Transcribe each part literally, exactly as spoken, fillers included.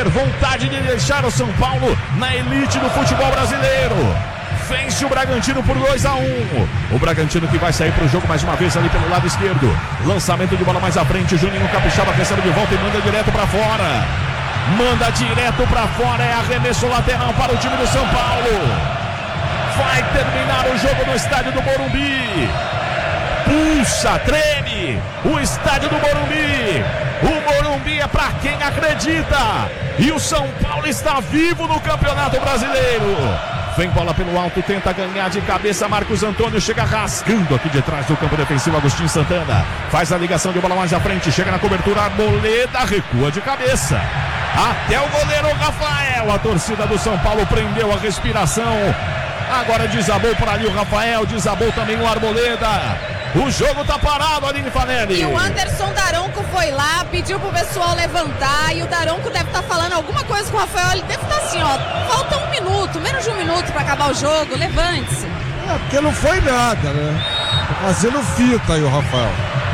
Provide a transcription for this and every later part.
ter vontade de deixar o São Paulo na elite do futebol brasileiro. Vence o Bragantino por dois a um. O Bragantino que vai sair para o jogo mais uma vez ali pelo lado esquerdo. Lançamento de bola mais à frente. Juninho Capixaba recebe de volta e manda direto para fora. Manda direto para fora. É arremesso lateral para o time do São Paulo. Vai terminar o jogo no estádio do Morumbi. Pulsa, treme o estádio do Morumbi. O Morumbi é para quem acredita. E o São Paulo está vivo no Campeonato Brasileiro. Vem bola pelo alto, tenta ganhar de cabeça. Marcos Antônio chega rasgando aqui de trás do campo defensivo. Agostinho Santana faz a ligação de bola mais à frente. Chega na cobertura, Arboleda recua de cabeça. Até o goleiro Rafael. A torcida do São Paulo prendeu a respiração. Agora desabou por ali o Rafael. Desabou também o Arboleda. O jogo tá parado, Aline Fanelli. E o Anderson Daronco foi lá, pediu pro pessoal levantar. E o Daronco deve estar tá falando alguma coisa com o Rafael. Ele deve estar tá assim, ó. Falta um minuto, menos de um minuto pra acabar o jogo. Levante-se. É, porque não foi nada, né? Tá fazendo fita aí o Rafael.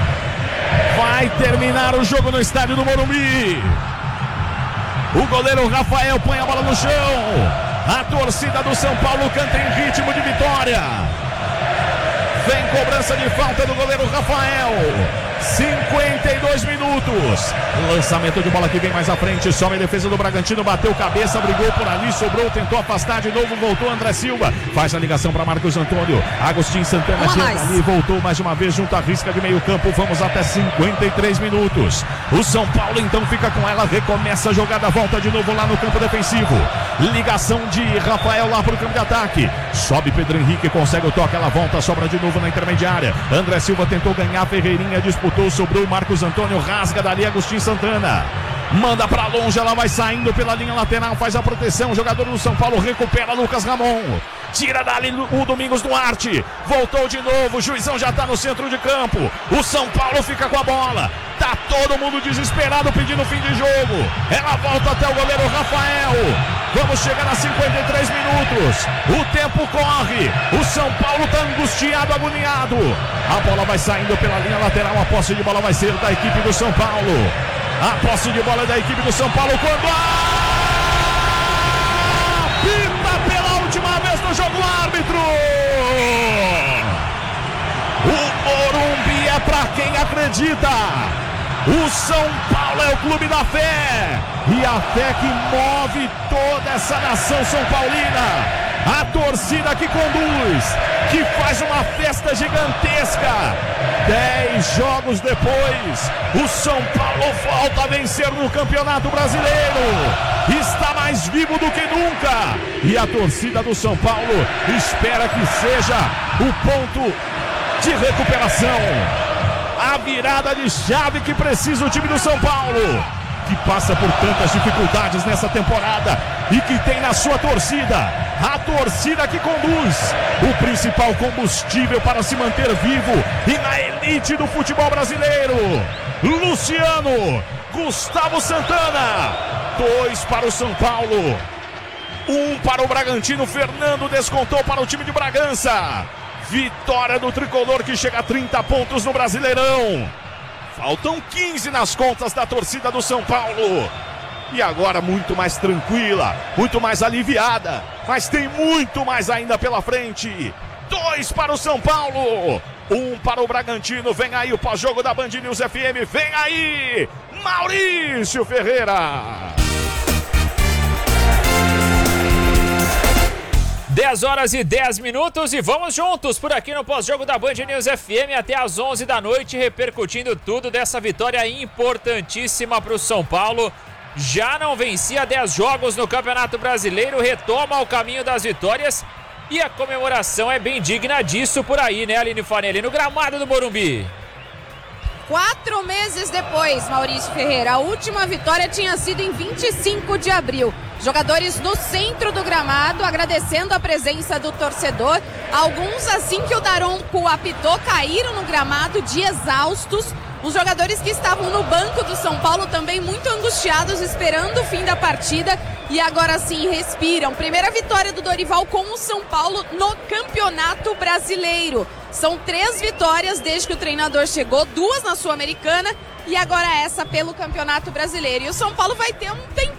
Vai terminar o jogo no estádio do Morumbi. O goleiro Rafael põe a bola no chão. A torcida do São Paulo canta em ritmo de vitória. Vem cobrança de falta do goleiro Rafael. cinquenta e dois minutos. Lançamento de bola que vem mais à frente. Some a defesa do Bragantino. Bateu cabeça, brigou por ali, sobrou, tentou afastar de novo. Voltou André Silva. Faz a ligação para Marcos Antônio. Agostinho Santana chega ali. Voltou mais uma vez junto à risca de meio campo. Vamos até cinquenta e três minutos. O São Paulo então fica com ela. Recomeça a jogada. Volta de novo lá no campo defensivo. Ligação de Rafael lá para o campo de ataque. Sobe Pedro Henrique. Consegue o toque. Ela volta. Sobra de novo na intermediária. André Silva tentou ganhar. Ferreirinha disputou. Sobrou Marcos Antônio. Rasga dali Agostinho Santana. Manda pra longe. Ela vai saindo pela linha lateral. Faz a proteção. O jogador do São Paulo recupera Lucas Ramon. Tira dali o Domingos Duarte. Voltou de novo. O Juizão já tá no centro de campo. O São Paulo fica com a bola. Tá todo mundo desesperado pedindo fim de jogo. Ela volta até o goleiro Rafael. Vamos chegar a cinquenta e três minutos. O tempo corre. O São Paulo tá angustiado, agoniado. A bola vai saindo pela linha lateral. A posse de bola vai ser da equipe do São Paulo. A posse de bola é da equipe do São Paulo. Quando apita pela última vez no jogo, árbitro. O Morumbi é pra quem acredita. O São Paulo é o clube da fé. E a fé que move toda essa nação são paulina. A torcida que conduz, que faz uma festa gigantesca. Dez jogos depois, o São Paulo volta a vencer no Campeonato Brasileiro. Está mais vivo do que nunca. E a torcida do São Paulo espera que seja o ponto de recuperação. A virada de chave que precisa o time do São Paulo, que passa por tantas dificuldades nessa temporada e que tem na sua torcida, a torcida que conduz, o principal combustível para se manter vivo e na elite do futebol brasileiro. Luciano, Gustavo Santana, dois para o São Paulo, um para o Bragantino. Fernando descontou para o time de Bragança. Vitória do tricolor que chega a trinta pontos no Brasileirão. Faltam quinze nas contas da torcida do São Paulo. E agora muito mais tranquila, muito mais aliviada. Mas tem muito mais ainda pela frente. Dois para o São Paulo, um para o Bragantino. Vem aí o pós-jogo da Band News F M. Vem aí, Maurício Ferreira. dez horas e dez minutos e vamos juntos por aqui no pós-jogo da Band News F M até às onze da noite, repercutindo tudo dessa vitória importantíssima para o São Paulo. Já não vencia dez jogos no Campeonato Brasileiro, retoma o caminho das vitórias e a comemoração é bem digna disso por aí, né, Aline Fanelli, no gramado do Morumbi. Quatro meses depois, Maurício Ferreira, a última vitória tinha sido em vinte e cinco de abril. Jogadores no centro do gramado, agradecendo a presença do torcedor. Alguns, assim que o Daronco apitou, caíram no gramado de exaustos. Os jogadores que estavam no banco do São Paulo também muito angustiados, esperando o fim da partida. E agora sim respiram. Primeira vitória do Dorival com o São Paulo no Campeonato Brasileiro. São três vitórias desde que o treinador chegou, duas na Sul-Americana e agora essa pelo Campeonato Brasileiro. E o São Paulo vai ter um tempinho